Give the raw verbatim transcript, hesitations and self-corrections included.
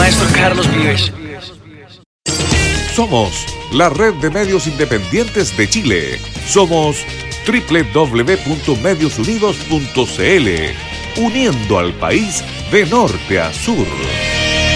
maestro Carlos Vives. Somos la red de medios independientes de Chile. Somos doble u doble u doble u punto medios unidos punto c l, uniendo al país de norte a sur.